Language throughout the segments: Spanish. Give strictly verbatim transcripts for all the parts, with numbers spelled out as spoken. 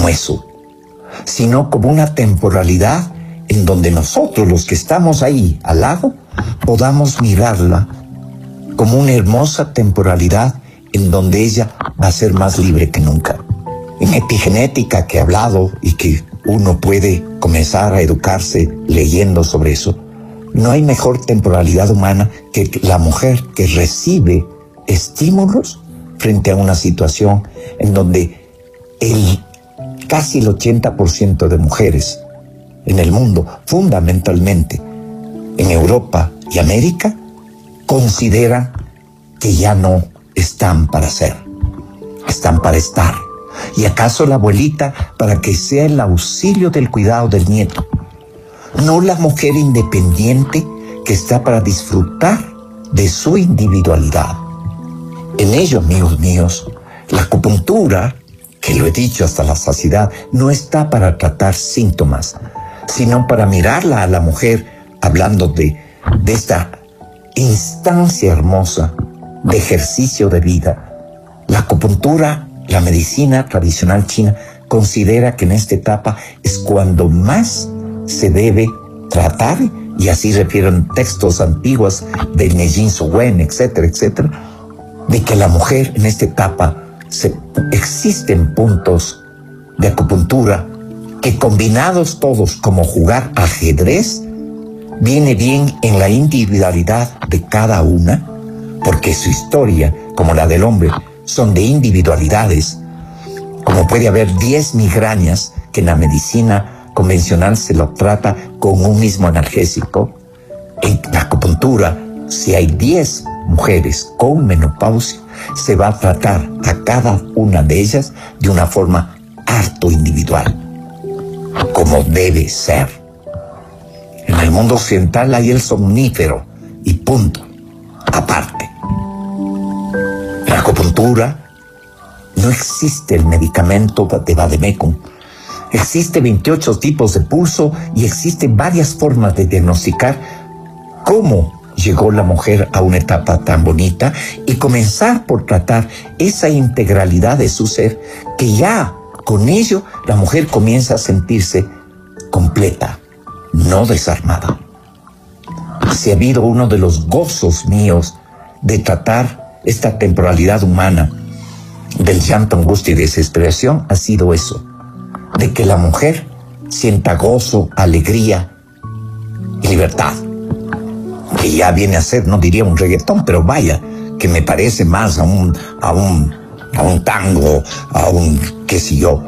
como eso, sino como una temporalidad en donde nosotros, los que estamos ahí al lado, podamos mirarla como una hermosa temporalidad en donde ella va a ser más libre que nunca. En epigenética, que he hablado y que uno puede comenzar a educarse leyendo sobre eso, no hay mejor temporalidad humana que la mujer que recibe estímulos frente a una situación en donde el, casi el ochenta por ciento de mujeres en el mundo, fundamentalmente en Europa y América, consideran que ya no están para ser, están para estar. ¿Y acaso la abuelita para que sea el auxilio del cuidado del nieto? No la mujer independiente que está para disfrutar de su individualidad. En ello, amigos míos, la acupuntura, que lo he dicho hasta la saciedad, no está para tratar síntomas, sino para mirarla a la mujer, hablando de, de esta instancia hermosa de ejercicio de vida. La acupuntura, la medicina tradicional china, considera que en esta etapa es cuando más se debe tratar, y así refieren textos antiguos de Nejin Sowen, etcétera, etcétera, de que la mujer en esta etapa se, existen puntos de acupuntura que, combinados todos como jugar ajedrez, viene bien en la individualidad de cada una, porque su historia, como la del hombre, son de individualidades. Como puede haber diez migrañas que en la medicina convencional se lo trata con un mismo analgésico, en la acupuntura, si hay diez mujeres con menopausia, se va a tratar a cada una de ellas de una forma harto individual, como debe ser. En el mundo occidental hay el somnífero y punto, aparte. En la acupuntura no existe el medicamento de vademecum. Existe veintiocho tipos de pulso y existen varias formas de diagnosticar cómo llegó la mujer a una etapa tan bonita y comenzar por tratar esa integralidad de su ser, que ya con ello la mujer comienza a sentirse completa, no desarmada. Si ha habido uno de los gozos míos de tratar esta temporalidad humana del llanto, angustia y desesperación, ha sido eso, de que la mujer sienta gozo, alegría y libertad, que ya viene a ser, no diría un reggaetón, pero vaya, que me parece más a un, a un, a un tango, a un, qué sé yo,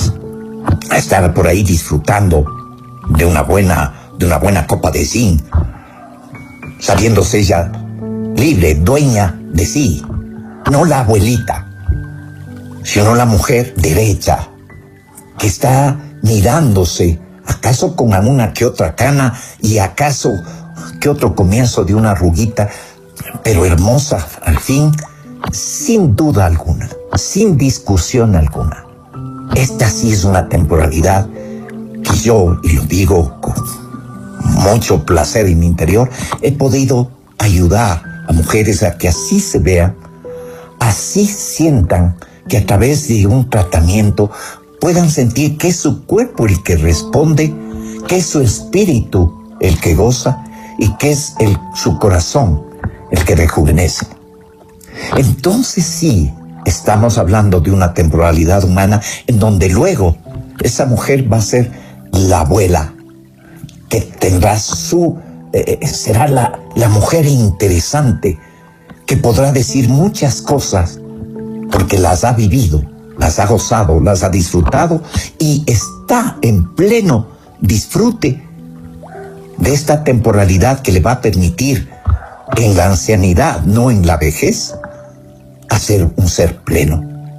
a estar por ahí disfrutando de una buena, de una buena copa de zinc, sabiéndose ella libre, dueña de sí, no la abuelita, sino la mujer derecha, que está mirándose, acaso con alguna que otra cana y acaso que otro comienzo de una arruguita, pero hermosa al fin, sin duda alguna, sin discusión alguna. Esta sí es una temporalidad que yo, y lo digo con mucho placer en mi interior, he podido ayudar a mujeres a que así se vean, así sientan que a través de un tratamiento puedan sentir que es su cuerpo el que responde, que es su espíritu el que goza y que es el, su corazón el que rejuvenece. Entonces sí, estamos hablando de una temporalidad humana en donde luego esa mujer va a ser la abuela, que tendrá su, eh, será la, la mujer interesante, que podrá decir muchas cosas porque las ha vivido, las ha gozado, las ha disfrutado y está en pleno disfrute de esta temporalidad que le va a permitir en la ancianidad, no en la vejez, hacer un ser pleno.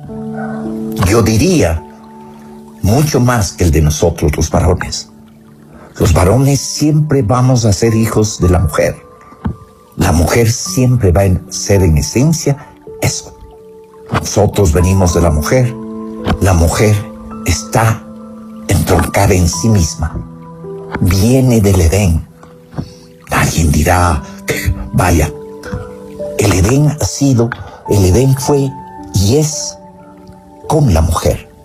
Yo diría mucho más que el de nosotros los varones. Los varones siempre vamos a ser hijos de la mujer. La mujer siempre va a ser en esencia eso. Nosotros venimos de la mujer. La mujer está entroncada en sí misma. Viene del Edén. Alguien dirá, vaya, el Edén ha sido, el Edén fue y es con la mujer.